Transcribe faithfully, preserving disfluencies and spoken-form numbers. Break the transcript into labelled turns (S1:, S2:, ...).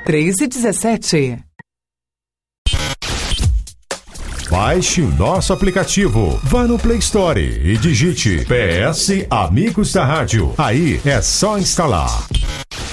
S1: três e dezessete.
S2: Baixe o nosso aplicativo. Vá no Play Store e digite P S Amigos da Rádio. Aí é só instalar.